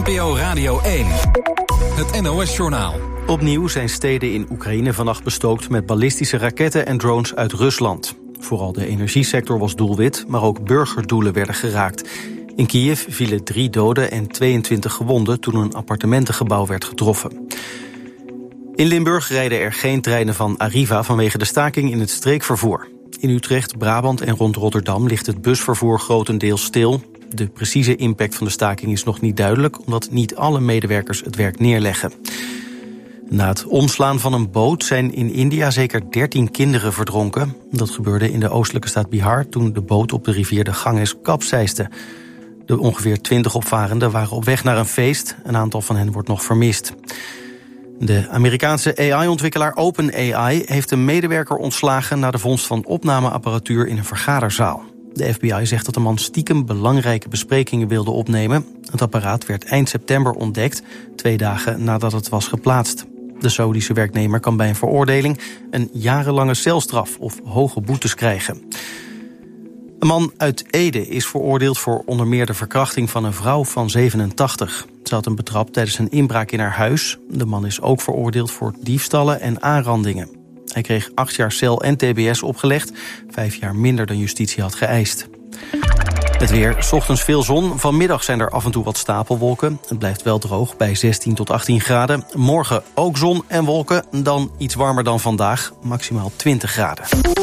NPO Radio 1. Het NOS-journaal. Opnieuw zijn steden in Oekraïne vannacht bestookt met ballistische raketten en drones uit Rusland. Vooral de energiesector was doelwit, maar ook burgerdoelen werden geraakt. In Kiev vielen 3 doden en 22 gewonden toen een appartementengebouw werd getroffen. In Limburg rijden er geen treinen van Arriva vanwege de staking in het streekvervoer. In Utrecht, Brabant en rond Rotterdam ligt het busvervoer grotendeels stil. De precieze impact van de staking is nog niet duidelijk, omdat niet alle medewerkers het werk neerleggen. Na het omslaan van een boot zijn in India zeker 13 kinderen verdronken. Dat gebeurde in de oostelijke staat Bihar toen de boot op de rivier de Ganges kapseisde. De ongeveer 20 opvarenden waren op weg naar een feest. Een aantal van hen wordt nog vermist. De Amerikaanse AI-ontwikkelaar OpenAI heeft een medewerker ontslagen na de vondst van opnameapparatuur in een vergaderzaal. De FBI zegt dat de man stiekem belangrijke besprekingen wilde opnemen. Het apparaat werd eind september ontdekt, 2 dagen nadat het was geplaatst. De Saoedische werknemer kan bij een veroordeling een jarenlange celstraf of hoge boetes krijgen. Een man uit Ede is veroordeeld voor onder meer de verkrachting van een vrouw van 87. Ze had hem betrapt tijdens een inbraak in haar huis. De man is ook veroordeeld voor diefstallen en aanrandingen. Hij kreeg 8 jaar cel en tbs opgelegd, 5 jaar minder dan justitie had geëist. Het weer, 's ochtends veel zon, vanmiddag zijn er af en toe wat stapelwolken. Het blijft wel droog bij 16 tot 18 graden. Morgen ook zon en wolken, dan iets warmer dan vandaag, maximaal 20 graden.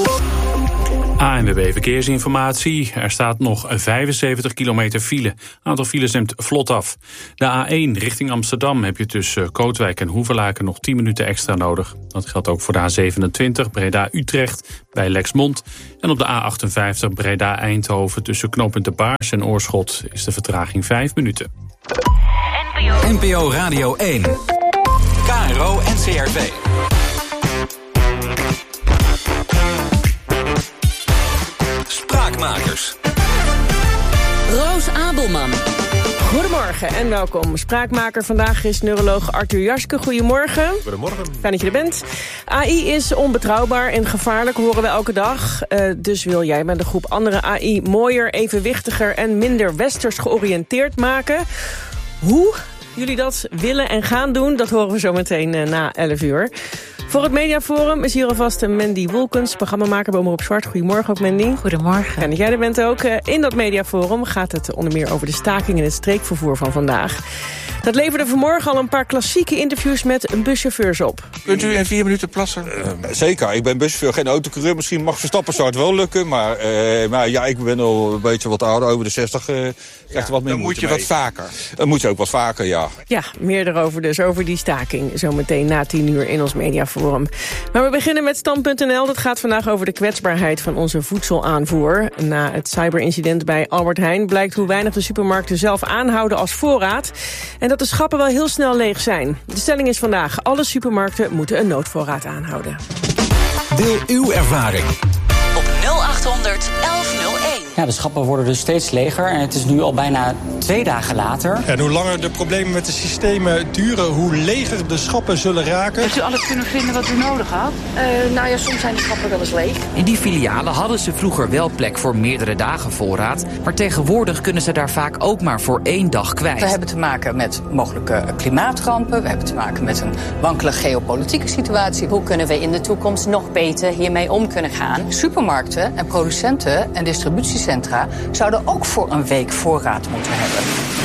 ANWB Verkeersinformatie. Er staat nog 75 kilometer file. Aantal files neemt vlot af. De A1 richting Amsterdam heb je tussen Kootwijk en Hoevelaken nog 10 minuten extra nodig. Dat geldt ook voor de A27 Breda-Utrecht bij Lexmond. En op de A58 Breda-Eindhoven tussen knooppunt De Baars en Oorschot is de vertraging 5 minuten. NPO Radio 1. KRO NCRV. Spraakmakers. Roos Abelman. Goedemorgen en welkom. Spraakmaker vandaag is neuroloog Arthur Jaske. Goedemorgen. Goedemorgen. Fijn dat je er bent. AI is onbetrouwbaar en gevaarlijk, horen we elke dag. Dus wil jij met een groep andere AI mooier, evenwichtiger en minder westers georiënteerd maken? Hoe jullie dat willen en gaan doen, dat horen we zo meteen na 11 uur. Voor het Mediaforum is hier alvast Mandy Wolkens, programmamaker bij Omroep Zwart. Goedemorgen ook, Mandy. Goedemorgen. En jij er bent ook. In dat Mediaforum gaat het onder meer over de staking in het streekvervoer van vandaag. Dat leverde vanmorgen al een paar klassieke interviews met buschauffeurs op. Kunt u in 4 minuten plassen? Zeker, ik ben buschauffeur, geen autocoureur. Misschien mag Verstappen zou het wel lukken. Maar ja, ik ben al een beetje wat ouder, over de 60. Krijgt er wat meer dan moet je wat vaker. Dan moet je ook wat vaker, ja. Ja, meer erover dus, over die staking. Zometeen na 10 uur in ons Mediaforum. Maar we beginnen met Stand.nl. Dat gaat vandaag over de kwetsbaarheid van onze voedselaanvoer. Na het cyberincident bij Albert Heijn blijkt hoe weinig de supermarkten zelf aanhouden als voorraad. En dat de schappen wel heel snel leeg zijn. De stelling is vandaag: alle supermarkten moeten een noodvoorraad aanhouden. Deel uw ervaring. Op 0800 1101. Ja, de schappen worden dus steeds leger en het is nu al bijna 2 dagen later. En hoe langer de problemen met de systemen duren, hoe leger de schappen zullen raken. Heeft u alles kunnen vinden wat u nodig had? Nou ja, soms zijn de schappen wel eens leeg. In die filialen hadden ze vroeger wel plek voor meerdere dagen voorraad, maar tegenwoordig kunnen ze daar vaak ook maar voor 1 dag kwijt. We hebben te maken met mogelijke klimaatrampen. We hebben te maken met een wankele geopolitieke situatie. Hoe kunnen we in de toekomst nog beter hiermee om kunnen gaan? Supermarkten en producenten en distributiecentra zouden ook voor een week voorraad moeten hebben.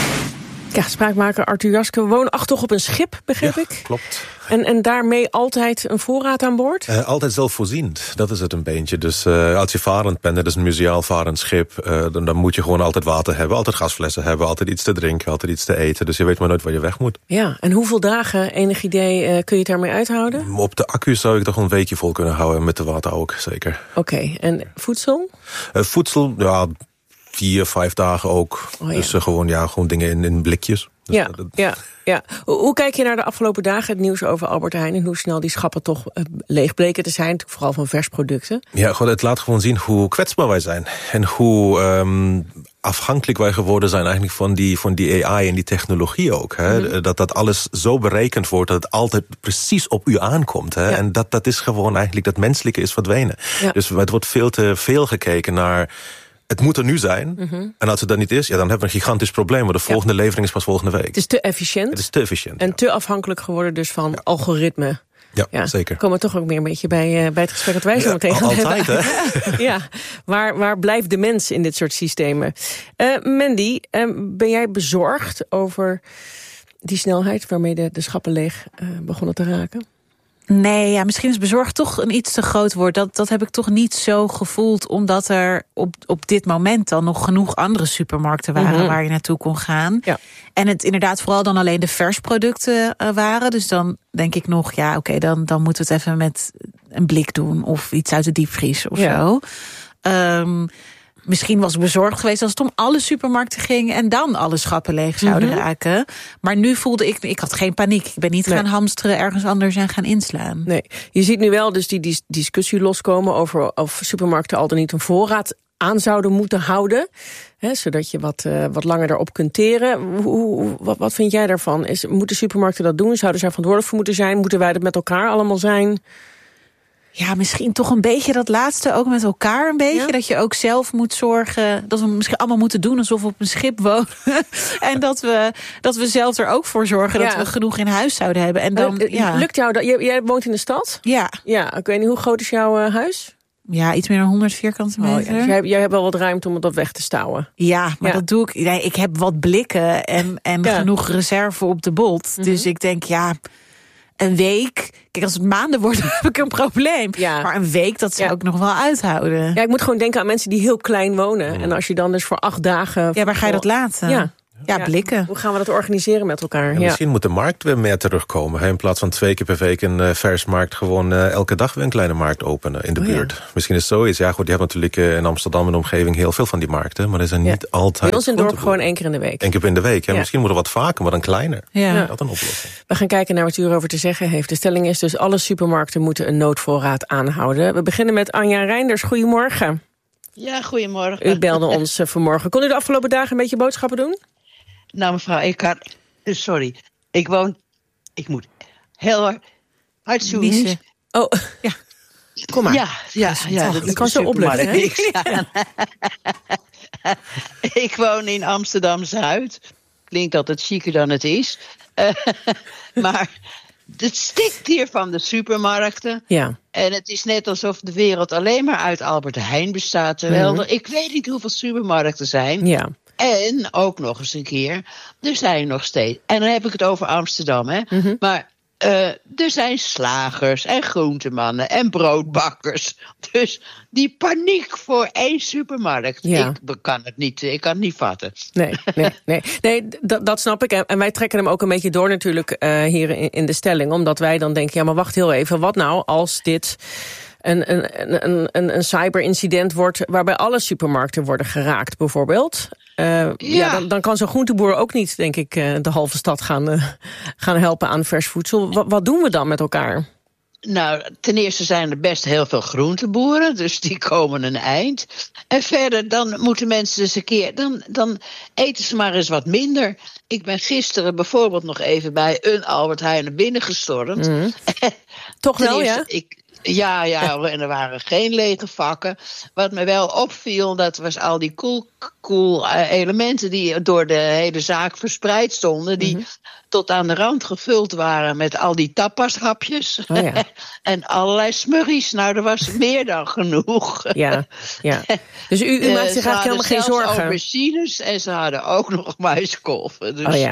Ja, spraakmaker Arthur Jaske, woonachtig op een schip, begreep ik? Klopt. En daarmee altijd een voorraad aan boord? Altijd zelfvoorzienend, dat is het een beetje. Dus als je varend bent, het is een museaal varend schip, dan moet je gewoon altijd water hebben, altijd gasflessen hebben, altijd iets te drinken, altijd iets te eten. Dus je weet maar nooit waar je weg moet. Ja, en hoeveel dagen, enig idee, kun je het daarmee uithouden? Op de accu zou ik toch een weekje vol kunnen houden, met de water ook, zeker. Oké, en voedsel? Voedsel, ja, 4-5 dagen ook. Oh, ja. Dus gewoon dingen in blikjes. Dus ja. Hoe kijk je naar de afgelopen dagen, het nieuws over Albert Heijn en hoe snel die schappen toch leeg bleken te zijn, vooral van versproducten? Ja, het laat gewoon zien hoe kwetsbaar wij zijn en hoe afhankelijk wij geworden zijn eigenlijk van die AI en die technologie ook. Hè? Mm-hmm. Dat alles zo berekend wordt dat het altijd precies op u aankomt. Hè? Ja. En dat is gewoon eigenlijk, dat menselijke is verdwenen. Ja. Dus het wordt veel te veel gekeken naar het moet er nu zijn. En als het dan niet is, dan hebben we een gigantisch probleem. Want de volgende levering is pas volgende week. Het is te efficiënt. Het is te efficiënt. En te afhankelijk geworden dus van algoritme. Ja, zeker. Komen we toch ook meer een beetje bij het gesprek dat wij zo meteen gaan altijd, hebben. Ja, waar blijft de mens in dit soort systemen? Mandy, ben jij bezorgd over die snelheid waarmee de schappen leeg begonnen te raken? Nee, ja, misschien is bezorgd toch een iets te groot woord. Dat heb ik toch niet zo gevoeld, omdat er op dit moment dan nog genoeg andere supermarkten waren waar je naartoe kon gaan. Ja. En het inderdaad vooral dan alleen de versproducten waren. Dus dan denk ik nog, dan moeten we het even met een blik doen of iets uit de diepvries of zo. Misschien was ik bezorgd geweest als het om alle supermarkten ging en dan alle schappen leeg zouden raken. Maar nu voelde ik had geen paniek. Ik ben niet gaan hamsteren ergens anders en gaan inslaan. Nee, je ziet nu wel dus die discussie loskomen over of supermarkten al dan niet een voorraad aan zouden moeten houden. Zodat je wat langer erop kunt teren. Wat vind jij daarvan? Moeten supermarkten dat doen? Zouden zij verantwoordelijk voor moeten zijn? Moeten wij dat met elkaar allemaal zijn? Ja, misschien toch een beetje dat laatste, ook met elkaar een beetje. Ja? Dat je ook zelf moet zorgen, dat we misschien allemaal moeten doen alsof we op een schip wonen. En dat we zelf er ook voor zorgen dat we genoeg in huis zouden hebben. En dan, lukt jou dat? Jij woont in de stad? Ja. Ja, ik weet niet, hoe groot is jouw huis? Ja, iets meer dan 100 vierkante meter. Dus jij hebt wel wat ruimte om dat weg te stouwen. Ja, maar dat doe ik. Nee, ik heb wat blikken en genoeg reserve op de bot. Dus ik denk, een week. Kijk, als het maanden worden, heb ik een probleem. Ja. Maar een week, dat zou ik nog wel uithouden. Ja, ik moet gewoon denken aan mensen die heel klein wonen. En als je dan dus voor 8 dagen... Ja, waar ga je dat laten? Ja, blikken. Hoe gaan we dat organiseren met elkaar? Misschien moet de markt weer meer terugkomen. In plaats van 2 keer per week een versmarkt, gewoon elke dag weer een kleine markt openen in de buurt. Ja. Misschien is het zoiets. Ja, goed, die hebben natuurlijk in Amsterdam en de omgeving heel veel van die markten. Maar er zijn niet altijd... Bij ons in het dorp gewoon 1 keer in de week. 1 keer in de week. Ja. Misschien moet er wat vaker, maar dan kleiner. Ja. Dat een oplossing. We gaan kijken naar wat u erover te zeggen heeft. De stelling is dus, alle supermarkten moeten een noodvoorraad aanhouden. We beginnen met Anja Reinders. Goedemorgen. Ja, goedemorgen. U belde ons vanmorgen. Kon u de afgelopen dagen een beetje boodschappen doen? Nou mevrouw, ik moet heel hard zoeken. Oh, ja. Kom maar. Ja, dat kan zo opluchten, hè? Ik woon in Amsterdam-Zuid. Klinkt altijd chiquer dan het is. Maar het stikt hier van de supermarkten. Ja. En het is net alsof de wereld alleen maar uit Albert Heijn bestaat. Terwijl ik weet niet hoeveel supermarkten zijn. Ja. En ook nog eens een keer, er zijn nog steeds... En dan heb ik het over Amsterdam, hè. Maar er zijn slagers en groentemannen en broodbakkers. Dus die paniek voor 1 supermarkt. Ja. Ik kan het niet vatten. Nee, dat snap ik. En wij trekken hem ook een beetje door natuurlijk hier in de stelling. Omdat wij dan denken, ja, maar wacht heel even. Wat nou als dit... een cyberincident wordt waarbij alle supermarkten worden geraakt, bijvoorbeeld. Dan kan zo'n groenteboer ook niet, denk ik, de halve stad gaan helpen aan vers voedsel. Wat doen we dan met elkaar? Nou, ten eerste zijn er best heel veel groenteboeren, dus die komen een eind. En verder, dan moeten mensen dus een keer... Dan eten ze maar eens wat minder. Ik ben gisteren bijvoorbeeld nog even bij een Albert Heijn binnengestormd. Toch wel, ja? Ja, en er waren geen lege vakken. Wat me wel opviel, dat was al die cool elementen die door de hele zaak verspreid stonden, die tot aan de rand gevuld waren met al die tapashapjes. Oh ja. En allerlei smurries. Nou, er was meer dan genoeg. Ja. Dus u maakt zich eigenlijk helemaal geen zorgen? Ze hadden aubergines en ze hadden ook nog muiskolven. Dus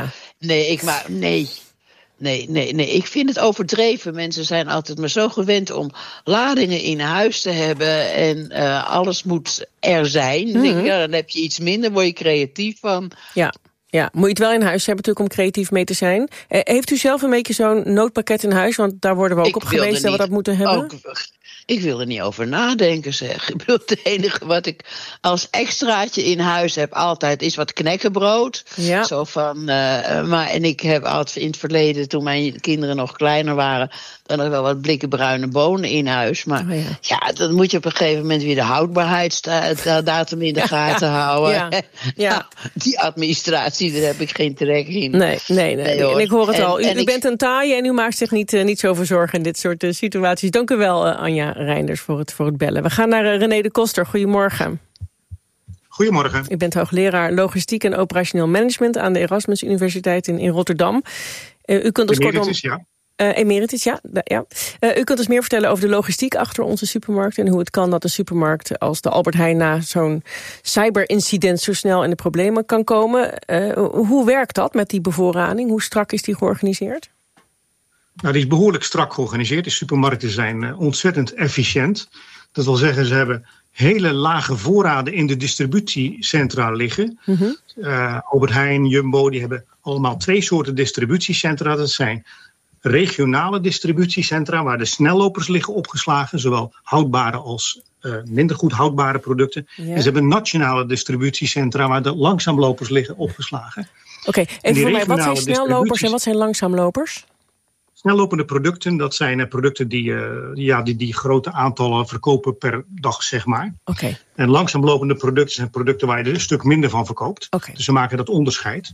Nee, ik vind het overdreven. Mensen zijn altijd maar zo gewend om ladingen in huis te hebben en alles moet er zijn. Dan heb je iets minder, word je creatief van. Ja, moet je het wel in huis hebben natuurlijk om creatief mee te zijn. Heeft u zelf een beetje zo'n noodpakket in huis? Want daar worden we ook op geweest dat we dat moeten hebben. Ik wil er niet over nadenken, zeg. Ik bedoel, het enige wat ik als extraatje in huis heb altijd is wat knekkenbrood. Ja. Zo van, en ik heb altijd in het verleden, toen mijn kinderen nog kleiner waren, dan nog wel wat blikken bruine bonen in huis. Maar dan moet je op een gegeven moment weer de houdbaarheidsdatum in de gaten houden. Ja. Die administratie, daar heb ik geen trek in. Nee. En ik hoor het al. U bent een taaie en u maakt zich niet zoveel zorgen in dit soort situaties. Dank u wel, Anja Reinders, voor het bellen. We gaan naar René de Koster. Goedemorgen. Goedemorgen. U bent hoogleraar logistiek en operationeel management aan de Erasmus Universiteit in Rotterdam. U kunt ons Emeritus, ja. Emeritus, ja. U kunt ons meer vertellen over de logistiek achter onze supermarkten en hoe het kan dat een supermarkt als de Albert Heijn na zo'n cyberincident zo snel in de problemen kan komen. Hoe werkt dat met die bevoorrading? Hoe strak is die georganiseerd? Nou, die is behoorlijk strak georganiseerd. De supermarkten zijn ontzettend efficiënt. Dat wil zeggen, ze hebben hele lage voorraden in de distributiecentra liggen. Albert Heijn, Jumbo, die hebben allemaal 2 soorten distributiecentra. Dat zijn regionale distributiecentra waar de snellopers liggen opgeslagen, zowel houdbare als minder goed houdbare producten. Ja. En ze hebben nationale distributiecentra waar de langzaamlopers liggen opgeslagen. Oké, even voor mij, wat zijn snellopers en wat zijn langzaamlopers? Snellopende producten, dat zijn producten die grote aantallen verkopen per dag, zeg maar. Okay. En langzaamlopende producten zijn producten waar je er een stuk minder van verkoopt. Okay. Dus ze maken dat onderscheid.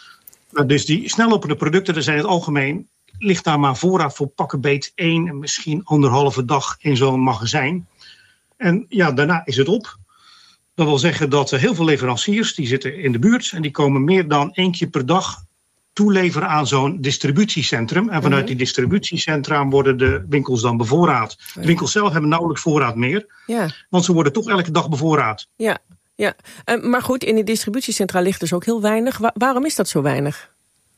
Dus die snellopende producten, er zijn in het algemeen, ligt daar maar voorraad voor pakkenbeet 1 en misschien 1,5 dag in zo'n magazijn. En ja, daarna is het op. Dat wil zeggen dat heel veel leveranciers, die zitten in de buurt en die komen meer dan 1 keer per dag toeleveren aan zo'n distributiecentrum. En vanuit die distributiecentra worden de winkels dan bevoorraad. De winkels zelf hebben nauwelijks voorraad meer. Ja. Want ze worden toch elke dag bevoorraad. Ja. Maar goed, in die distributiecentra ligt dus ook heel weinig. Waarom is dat zo weinig?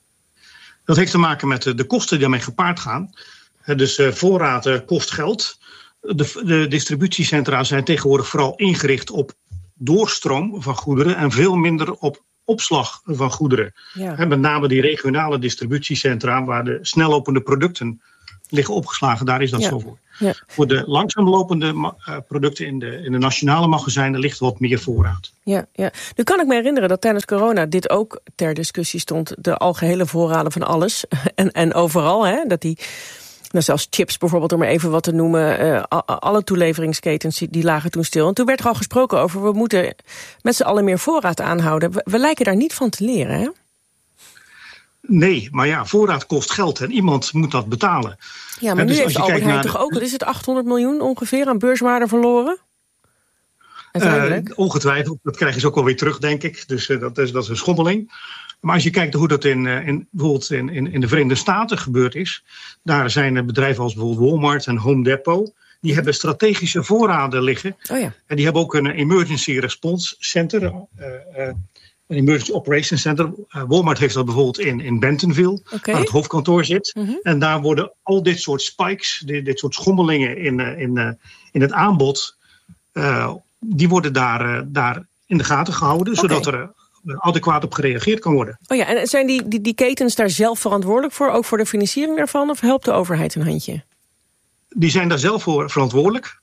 Dat heeft te maken met de kosten die daarmee gepaard gaan. Dus voorraad kost geld. De distributiecentra zijn tegenwoordig vooral ingericht op doorstroom van goederen en veel minder op opslag van goederen. Ja. Met name die regionale distributiecentra waar de snellopende producten liggen opgeslagen, daar is dat zo voor. Ja. Voor de langzaamlopende producten in de nationale magazijnen ligt wat meer voorraad. Ja. Nu kan ik me herinneren dat tijdens corona dit ook ter discussie stond, de algehele voorraden van alles en overal, hè, dat die, nou, zelfs chips bijvoorbeeld, om maar even wat te noemen, alle toeleveringsketens die lagen toen stil. En toen werd er al gesproken over, we moeten met z'n allen meer voorraad aanhouden. We lijken daar niet van te leren, hè? Nee, maar ja, voorraad kost geld en iemand moet dat betalen. Ja, maar nu heeft Albert Heijn toch ook, wat is het, 800 miljoen ongeveer aan beurswaarde verloren? Ongetwijfeld, dat krijgen ze ook wel weer terug, denk ik. Dus dat is een schommeling. Maar als je kijkt hoe dat bijvoorbeeld in de Verenigde Staten gebeurd is, daar zijn bedrijven als bijvoorbeeld Walmart en Home Depot, die hebben strategische voorraden liggen. Oh ja. En die hebben ook een Emergency Response Center, een Emergency Operations Center. Walmart heeft dat bijvoorbeeld in Bentonville, waar het hoofdkantoor zit. En daar worden al dit soort spikes, dit soort schommelingen in het aanbod, die worden daar in de gaten gehouden, zodat er adequaat op gereageerd kan worden. Oh ja, en zijn die ketens daar zelf verantwoordelijk voor, ook voor de financiering daarvan, of helpt de overheid een handje? Die zijn daar zelf voor verantwoordelijk.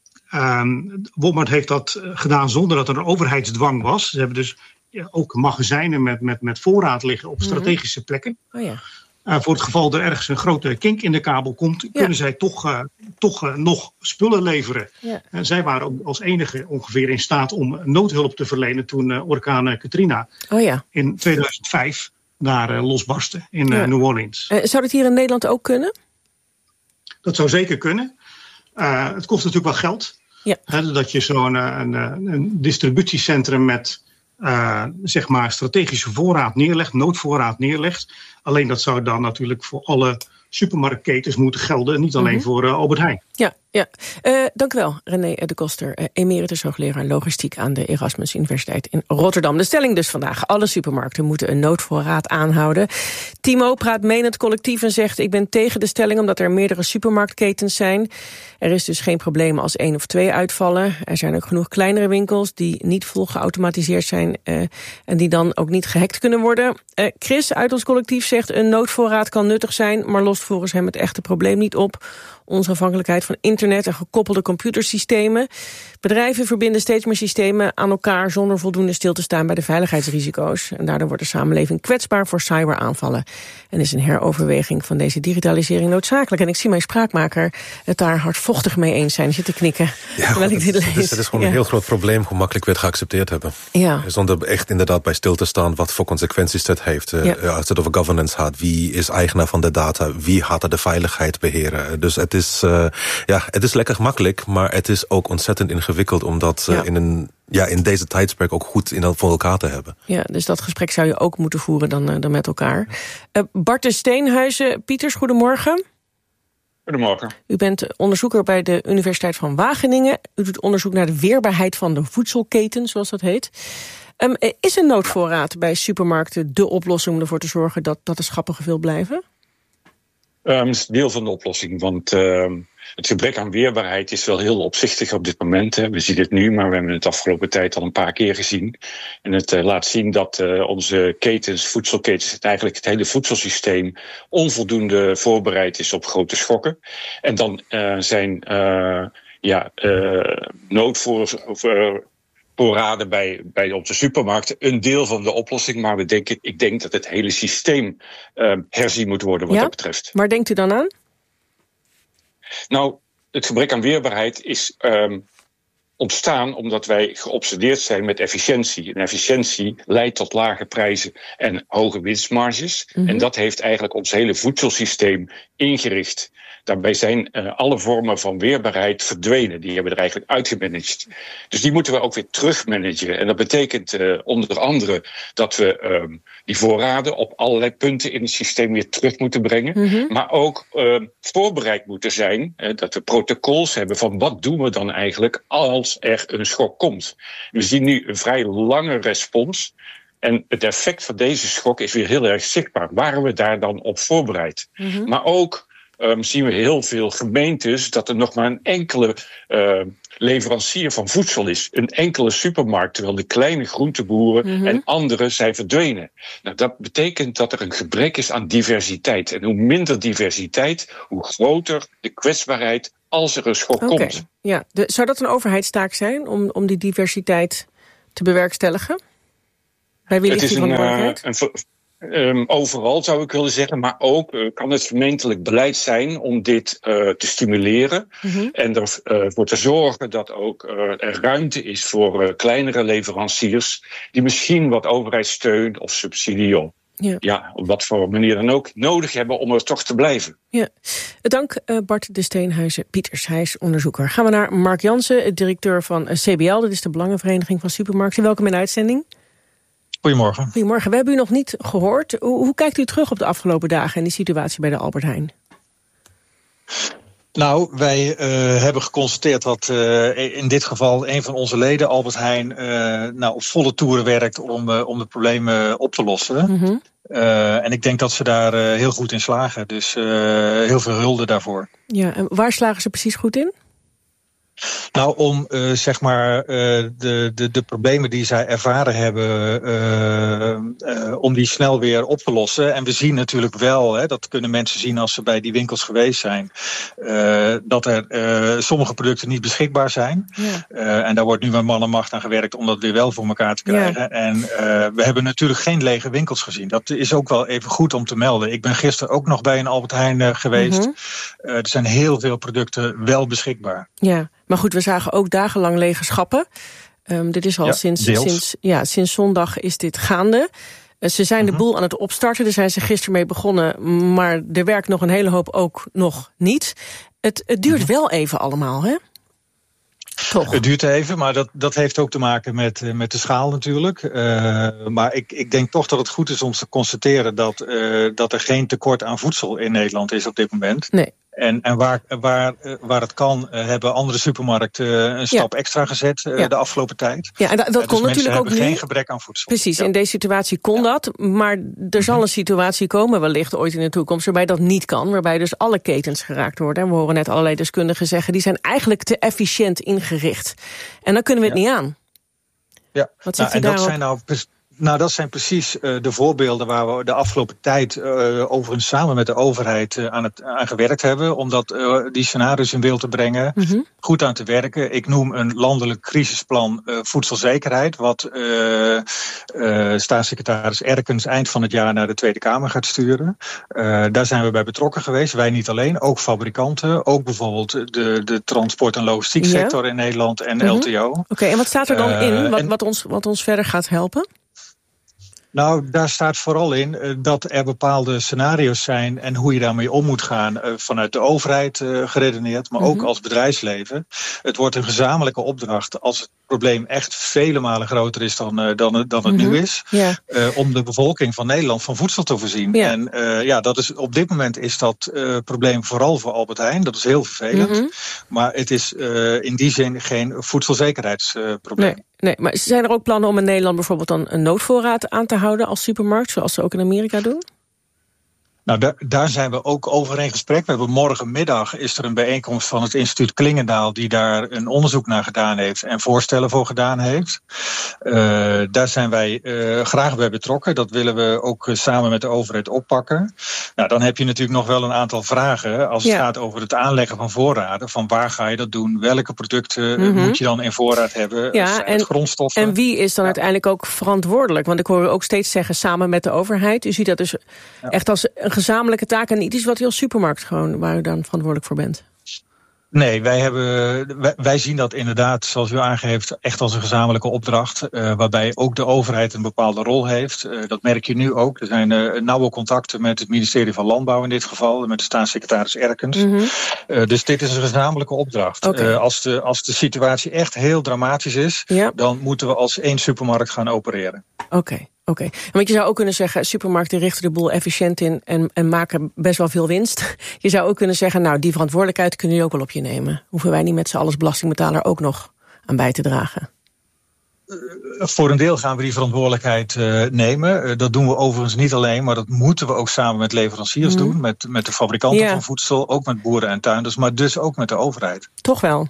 Walmart heeft dat gedaan zonder dat er een overheidsdwang was. Ze hebben dus ook magazijnen met voorraad liggen op strategische plekken. Oh ja. Voor het geval er ergens een grote kink in de kabel komt, kunnen zij toch nog spullen leveren. Ja. En zij waren ook als enige ongeveer in staat om noodhulp te verlenen toen orkaan Katrina in 2005 daar losbarstte in New Orleans. Zou dat hier in Nederland ook kunnen? Dat zou zeker kunnen. Het kost natuurlijk wel geld. Ja. Dat je zo'n een distributiecentrum met zeg maar strategische voorraad neerlegt, noodvoorraad neerlegt. Alleen dat zou dan natuurlijk voor alle supermarktketens moeten gelden, niet alleen voor Albert Heijn. Ja. Dank u wel, René de Koster, emeritus hoogleraar logistiek aan de Erasmus Universiteit in Rotterdam. De stelling dus vandaag: alle supermarkten moeten een noodvoorraad aanhouden. Timo praat mee in het collectief en zegt: ik ben tegen de stelling omdat er meerdere supermarktketens zijn. Er is dus geen probleem als 1 of 2 uitvallen. Er zijn ook genoeg kleinere winkels die niet vol geautomatiseerd zijn en die dan ook niet gehackt kunnen worden. Chris uit ons collectief zegt: een noodvoorraad kan nuttig zijn, maar lost volgens hem het echte probleem niet op. Onze afhankelijkheid van internet en gekoppelde computersystemen. Bedrijven verbinden steeds meer systemen aan elkaar zonder voldoende stil te staan bij de veiligheidsrisico's. En daardoor wordt de samenleving kwetsbaar voor cyberaanvallen. En is een heroverweging van deze digitalisering noodzakelijk. En ik zie mijn spraakmaker het daar hardvochtig mee eens zijn. Zit te knikken. Ja, dat is gewoon een heel groot probleem hoe makkelijk we het geaccepteerd hebben. Ja. Zonder echt inderdaad bij stil te staan wat voor consequenties dat heeft. Als het over governance gaat, wie is eigenaar van de data, wie gaat er de veiligheid beheren. Dus het het is lekker makkelijk, maar het is ook ontzettend ingewikkeld om dat in deze tijdsperk ook goed voor elkaar te hebben. Ja, dus dat gesprek zou je ook moeten voeren dan met elkaar. Bart de Steenhuizen, Pieters, goedemorgen. Goedemorgen. U bent onderzoeker bij de Universiteit van Wageningen. U doet onderzoek naar de weerbaarheid van de voedselketen, zoals dat heet. Is een noodvoorraad bij supermarkten de oplossing om ervoor te zorgen dat de schappen gevuld blijven? Het is deel van de oplossing, want het gebrek aan weerbaarheid is wel heel opzichtig op dit moment. Hè. We zien het nu, maar we hebben het de afgelopen tijd al een paar keer gezien. En het laat zien dat onze voedselketens, eigenlijk het hele voedselsysteem, onvoldoende voorbereid is op grote schokken. En dan zijn noodvoorraden bij onze supermarkten een deel van de oplossing. Maar ik denk dat het hele systeem herzien moet worden wat dat betreft. Waar denkt u dan aan? Nou, het gebrek aan weerbaarheid is ontstaan omdat wij geobsedeerd zijn met efficiëntie. En efficiëntie leidt tot lage prijzen en hoge winstmarges. En dat heeft eigenlijk ons hele voedselsysteem ingericht. Daarbij zijn alle vormen van weerbaarheid verdwenen. Die hebben er eigenlijk uitgemanaged. Dus die moeten we ook weer terugmanagen. En dat betekent onder andere dat we die voorraden op allerlei punten in het systeem weer terug moeten brengen. Maar ook voorbereid moeten zijn. Dat we protocols hebben van wat doen we dan eigenlijk als er een schok komt. We zien nu een vrij lange respons. En het effect van deze schok is weer heel erg zichtbaar. Waren we daar dan op voorbereid? Maar ook zien we heel veel gemeentes dat er nog maar een enkele leverancier van voedsel is. Een enkele supermarkt, terwijl de kleine groenteboeren en anderen zijn verdwenen. Nou, dat betekent dat er een gebrek is aan diversiteit. En hoe minder diversiteit, hoe groter de kwetsbaarheid als er een schok komt. Ja. Zou dat een overheidstaak zijn om die diversiteit te bewerkstelligen? Bij wie ligt die verantwoordelijkheid? Overal zou ik willen zeggen, maar ook kan het gemeentelijk beleid zijn om dit te stimuleren en ervoor te zorgen dat ook er ruimte is voor kleinere leveranciers die misschien wat overheidssteun of subsidie op wat voor manier dan ook nodig hebben om er toch te blijven. Ja. Dank Bart de Steenhuizen Pieters, hij is onderzoeker. Gaan we naar Mark Jansen, directeur van CBL, dat is de Belangenvereniging van Supermarkten. Welkom in de uitzending. Goedemorgen. Goedemorgen. We hebben u nog niet gehoord. Hoe kijkt u terug op de afgelopen dagen en die situatie bij de Albert Heijn? Nou, wij hebben geconstateerd dat in dit geval een van onze leden, Albert Heijn, op volle toeren werkt om de problemen op te lossen. En ik denk dat ze daar heel goed in slagen. Dus heel veel hulde daarvoor. Ja, en waar slagen ze precies goed in? Nou, om de problemen die zij ervaren hebben, om die snel weer op te lossen. En we zien natuurlijk wel, dat kunnen mensen zien als ze bij die winkels geweest zijn, dat er sommige producten niet beschikbaar zijn. Ja. En daar wordt nu met man en macht aan gewerkt om dat weer wel voor elkaar te krijgen. Ja. En we hebben natuurlijk geen lege winkels gezien. Dat is ook wel even goed om te melden. Ik ben gisteren ook nog bij een Albert Heijn geweest. Er zijn heel veel producten wel beschikbaar. Ja. Maar goed, we zagen ook dagenlang lege schappen. Dit is al sinds zondag is dit gaande. Ze zijn de boel aan het opstarten. Daar zijn ze gisteren mee begonnen. Maar er werkt nog een hele hoop ook nog niet. Het duurt wel even allemaal, hè? Toch. Het duurt even, maar dat heeft ook te maken met de schaal natuurlijk. Maar ik denk toch dat het goed is om te constateren dat er geen tekort aan voedsel in Nederland is op dit moment. Nee. En waar het kan, hebben andere supermarkten een stap extra gezet de afgelopen tijd. Ja, en dat kon dus natuurlijk ook nu. Geen gebrek aan voedsel. Precies, in deze situatie kon dat. Maar er zal een situatie komen wellicht ooit in de toekomst waarbij dat niet kan. Waarbij dus alle ketens geraakt worden. En we horen net allerlei deskundigen zeggen, die zijn eigenlijk te efficiënt ingericht. En dan kunnen we het niet aan. Ja, dat zijn precies de voorbeelden waar we de afgelopen tijd overigens samen met de overheid aan gewerkt hebben. Om die scenario's in beeld te brengen, goed aan te werken. Ik noem een landelijk crisisplan voedselzekerheid, wat staatssecretaris Erkens eind van het jaar naar de Tweede Kamer gaat sturen. Daar zijn we bij betrokken geweest. Wij niet alleen, ook fabrikanten. Ook bijvoorbeeld de transport- en logistieksector in Nederland en LTO. Oké, en wat staat er dan in wat ons verder gaat helpen? Nou, daar staat vooral in dat er bepaalde scenario's zijn en hoe je daarmee om moet gaan. Vanuit de overheid geredeneerd, maar ook als bedrijfsleven. Het wordt een gezamenlijke opdracht als het probleem echt vele malen groter is dan het nu is. Ja. Om de bevolking van Nederland van voedsel te voorzien. Ja. En dat is, op dit moment is dat probleem vooral voor Albert Heijn. Dat is heel vervelend. Maar het is in die zin geen voedselzekerheidsprobleem. Nee, maar zijn er ook plannen om in Nederland bijvoorbeeld dan een noodvoorraad aan te houden als supermarkt, zoals ze ook in Amerika doen? Nou, daar zijn we ook over in gesprek. We hebben morgenmiddag is er een bijeenkomst van het instituut Klingendaal die daar een onderzoek naar gedaan heeft en voorstellen voor gedaan heeft. Daar zijn wij graag bij betrokken. Dat willen we ook samen met de overheid oppakken. Nou, dan heb je natuurlijk nog wel een aantal vragen als het gaat over het aanleggen van voorraden. Van waar ga je dat doen? Welke producten moet je dan in voorraad hebben? Ja, en grondstoffen. En wie is dan uiteindelijk ook verantwoordelijk? Want ik hoor u ook steeds zeggen samen met de overheid. U ziet dat dus echt als een gezamenlijke taak en niet iets wat u als supermarkt gewoon waar u dan verantwoordelijk voor bent. Nee, wij zien dat inderdaad, zoals u aangeeft, echt als een gezamenlijke opdracht. Waarbij ook de overheid een bepaalde rol heeft. Dat merk je nu ook. Er zijn nauwe contacten met het ministerie van Landbouw in dit geval. Met de staatssecretaris Erkens. Dus dit is een gezamenlijke opdracht. Okay. Als de situatie echt heel dramatisch is, dan moeten we als één supermarkt gaan opereren. Oké. Want je zou ook kunnen zeggen, supermarkten richten de boel efficiënt in en maken best wel veel winst. Je zou ook kunnen zeggen, nou, die verantwoordelijkheid kunnen jullie ook wel op je nemen. Hoeven wij niet met z'n allen als belastingbetaler ook nog aan bij te dragen? Voor een deel gaan we die verantwoordelijkheid nemen. Dat doen we overigens niet alleen, maar dat moeten we ook samen met leveranciers doen. Met de fabrikanten van voedsel, ook met boeren en tuinders, maar dus ook met de overheid. Toch wel?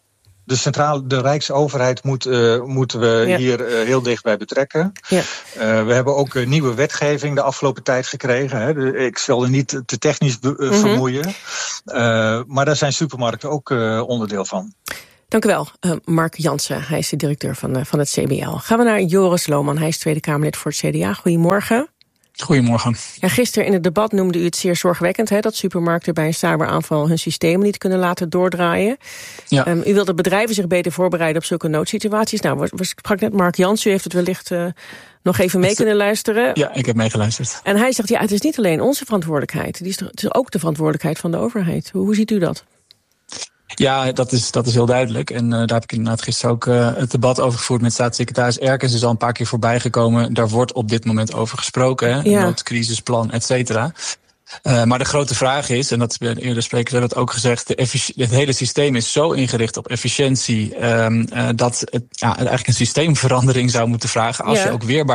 De Rijksoverheid moeten we hier heel dichtbij betrekken. Ja. We hebben ook nieuwe wetgeving de afgelopen tijd gekregen. Hè. Ik zal er niet te technisch vermoeien. Maar daar zijn supermarkten ook onderdeel van. Dank u wel, Mark Jansen. Hij is de directeur van het CBL. Gaan we naar Joris Lohman. Hij is Tweede Kamerlid voor het CDA. Goedemorgen. Goedemorgen. Ja, gisteren in het debat noemde u het zeer zorgwekkend dat supermarkten bij een cyberaanval hun systemen niet kunnen laten doordraaien. Ja. U wilt dat bedrijven zich beter voorbereiden op zulke noodsituaties. Nou, we sprak net Mark Jansen, u heeft het wellicht nog even mee kunnen luisteren. Ja, ik heb meegeluisterd. En hij zegt, het is niet alleen onze verantwoordelijkheid. Het is ook de verantwoordelijkheid van de overheid. Hoe ziet u dat? Ja, dat is heel duidelijk. En daar heb ik inderdaad gisteren ook het debat over gevoerd met staatssecretaris Erkens. Is al een paar keer voorbij gekomen. Daar wordt op dit moment over gesproken. Hè? Noodcrisisplan, et cetera. Maar de grote vraag is, en dat is bij de eerder sprekers hebben het ook gezegd, het hele systeem is zo ingericht op efficiëntie dat het eigenlijk een systeemverandering zou moeten vragen als je ook weerbaar